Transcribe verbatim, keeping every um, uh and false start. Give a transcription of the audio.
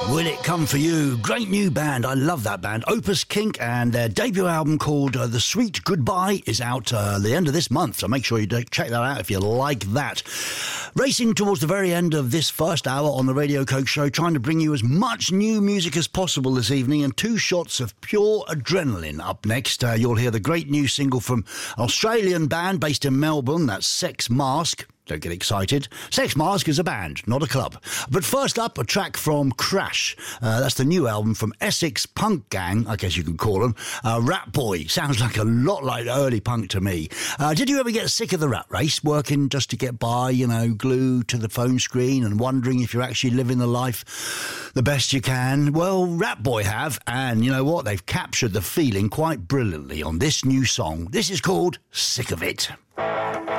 Will It Come For You? Great new band. I love that band. Opus Kink, and their debut album called uh, The Sweet Goodbye is out uh, the end of this month, so make sure you do check that out if you like that. Racing towards the very end of this first hour on the Radio Coke Show, trying to bring you as much new music as possible this evening, and two shots of pure adrenaline. Up next, uh, you'll hear the great new single from an Australian band based in Melbourne, that's Sex Mask. Don't get excited. Sex Mask is a band, not a club. But first up, a track from Crash. Uh, that's the new album from Essex punk gang, I guess you can call them. Uh, Rat Boy. Sounds like a lot like early punk to me. Uh, did you ever get sick of the rat race, working just to get by, you know, glued to the phone screen and wondering if you're actually living the life the best you can? Well, Rat Boy have, and you know what? They've captured the feeling quite brilliantly on this new song. This is called Sick of It.